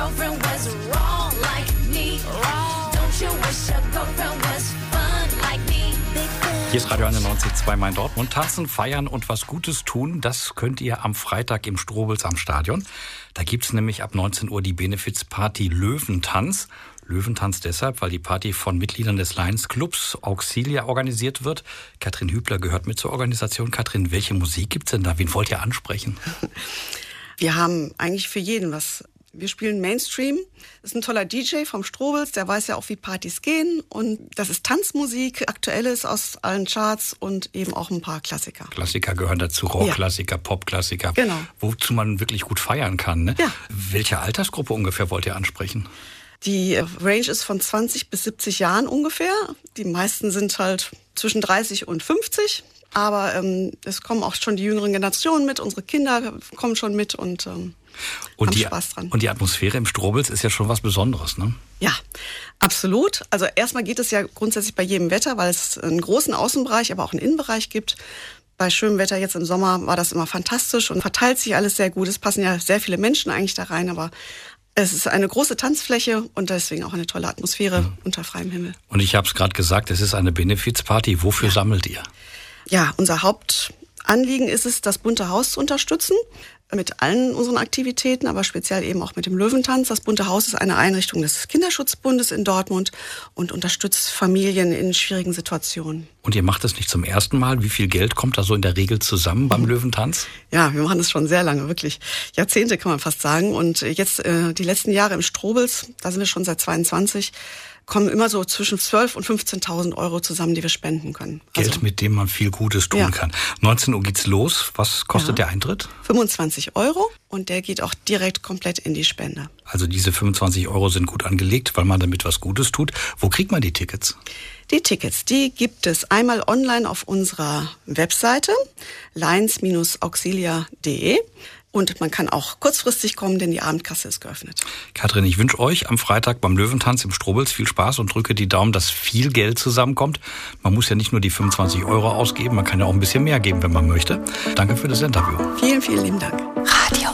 girlfriend was wrong like me? Don't you wish your girlfriend was fun like me? Hier ist Radio 91.2 Main Dortmund. Tanzen, feiern und was Gutes tun, das könnt ihr am Freitag im Strobels am Stadion. Da gibt's nämlich ab 19 Uhr die Benefizparty Löwentanz. Löwentanz deshalb, weil die Party von Mitgliedern des Lions Clubs Auxilia organisiert wird. Katrin Hübler gehört mit zur Organisation. Katrin, welche Musik gibt's denn da? Wen wollt ihr ansprechen? Wir haben eigentlich für jeden was. Wir spielen Mainstream. Das ist ein toller DJ vom Strobels, der weiß ja auch, wie Partys gehen. Und das ist Tanzmusik, Aktuelles aus allen Charts und eben auch ein paar Klassiker. Klassiker gehören dazu, Rockklassiker, Popklassiker. Genau. Wozu man wirklich gut feiern kann. Ne? Ja. Welche Altersgruppe ungefähr wollt ihr ansprechen? Die Range ist von 20 bis 70 Jahren ungefähr. Die meisten sind halt zwischen 30 und 50. Aber es kommen auch schon die jüngeren Generationen mit. Unsere Kinder kommen schon mit und haben Spaß dran. Und die Atmosphäre im Strobels ist ja schon was Besonderes, ne? Ja, absolut. Also erstmal geht es ja grundsätzlich bei jedem Wetter, weil es einen großen Außenbereich, aber auch einen Innenbereich gibt. Bei schönem Wetter jetzt im Sommer war das immer fantastisch und verteilt sich alles sehr gut. Es passen ja sehr viele Menschen eigentlich da rein, aber es ist eine große Tanzfläche und deswegen auch eine tolle Atmosphäre unter freiem Himmel. Und ich habe es gerade gesagt, es ist eine Benefizparty. Wofür sammelt ihr? Ja, unser Hauptanliegen ist es, das Bunte Haus zu unterstützen mit allen unseren Aktivitäten, aber speziell eben auch mit dem Löwentanz. Das Bunte Haus ist eine Einrichtung des Kinderschutzbundes in Dortmund und unterstützt Familien in schwierigen Situationen. Und ihr macht es nicht zum ersten Mal. Wie viel Geld kommt da so in der Regel zusammen beim Löwentanz? Ja, wir machen das schon sehr lange, wirklich Jahrzehnte kann man fast sagen. Und jetzt die letzten Jahre im Strobels, da sind wir schon seit 22, kommen immer so zwischen 12.000 und 15.000 Euro zusammen, die wir spenden können. Geld, mit dem man viel Gutes tun kann. 19 Uhr geht's los. Was kostet der Eintritt? 25 Euro und der geht auch direkt komplett in die Spende. Also diese 25 Euro sind gut angelegt, weil man damit was Gutes tut. Wo kriegt man die Tickets? Die Tickets, die gibt es einmal online auf unserer Webseite lions-auxilia.de. Und man kann auch kurzfristig kommen, denn die Abendkasse ist geöffnet. Katrin, ich wünsche euch am Freitag beim Löwentanz im Strobels viel Spaß und drücke die Daumen, dass viel Geld zusammenkommt. Man muss ja nicht nur die 25 Euro ausgeben, man kann ja auch ein bisschen mehr geben, wenn man möchte. Danke für das Interview. Vielen, vielen lieben Dank. Radio